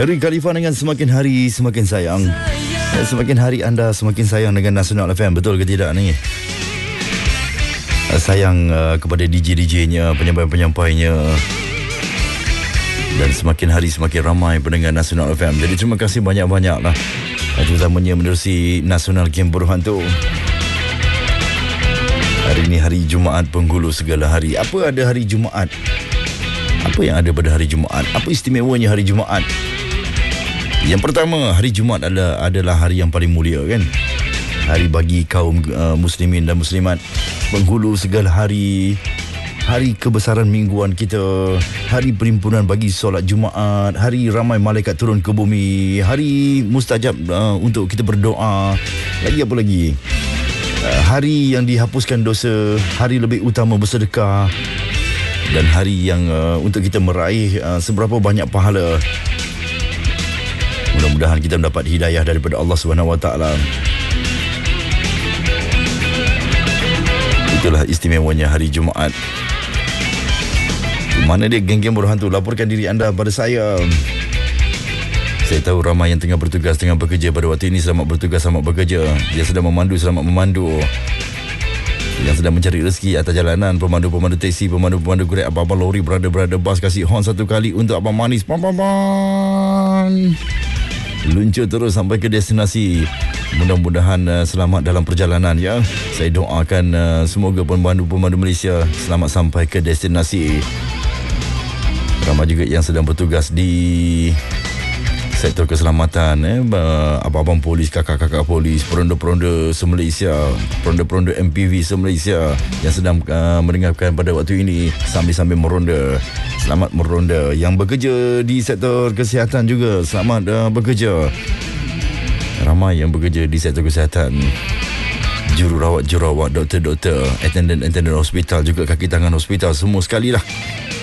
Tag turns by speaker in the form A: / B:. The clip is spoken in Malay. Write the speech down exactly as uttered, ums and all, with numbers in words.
A: Harry Khalifa dengan Semakin Hari Semakin Sayang. Ya, semakin hari anda semakin sayang dengan Nasional F M. Betul ke tidak ni? Sayang uh, kepada D J-D J-nya, penyampai-penyampainya. Dan semakin hari semakin ramai pendengar Nasional F M. Jadi terima kasih banyak-banyak lah. Terutamanya menerusi Nasional Game Berhantu. Hari ini hari Jumaat, penghulu segala hari. Apa ada hari Jumaat? Apa yang ada pada hari Jumaat? Apa istimewanya hari Jumaat? Yang pertama, hari Jumaat adalah, adalah hari yang paling mulia, kan? Hari bagi kaum uh, muslimin dan muslimat. Penghulu segala hari. Hari kebesaran mingguan kita. Hari perhimpunan bagi solat Jumaat. Hari ramai malaikat turun ke bumi. Hari mustajab uh, untuk kita berdoa. Lagi apa lagi? Uh, hari yang dihapuskan dosa. Hari lebih utama bersedekah. Dan hari yang uh, untuk kita meraih uh, seberapa banyak pahala. Mudah-mudahan kita mendapat hidayah daripada Allah Subhanahu Wa Taala. Itulah istimewanya hari Jumaat. Mana dia geng-geng berhantu? Laporkan diri anda pada saya. Saya tahu ramai yang tengah bertugas, tengah bekerja pada waktu ini. Selamat bertugas, selamat bekerja. Yang sedang memandu, selamat memandu. Yang sedang mencari rezeki atas jalanan, pemandu-pemandu teksi, pemandu-pemandu Grab, abang-abang lori, berada-berada bas, kasih horn satu kali untuk abang manis. Pam pam pam. Luncur terus sampai ke destinasi. Mudah-mudahan uh, selamat dalam perjalanan, ya. Saya doakan uh, semoga pemandu-pemandu Malaysia selamat sampai ke destinasi. Ramai juga yang sedang bertugas di sektor keselamatan, eh, abang-abang polis, kakak-kakak polis, peronda-peronda se-Malaysia, peronda-peronda M P V se-Malaysia yang sedang uh, mendengarkan pada waktu ini sambil-sambil meronda. Selamat meronda. Yang bekerja di sektor kesihatan juga, selamat uh, bekerja. Ramai yang bekerja di sektor kesihatan. Jururawat-jururawat, doktor-doktor, attendant-attendant hospital, juga kaki tangan hospital, semua sekali lah.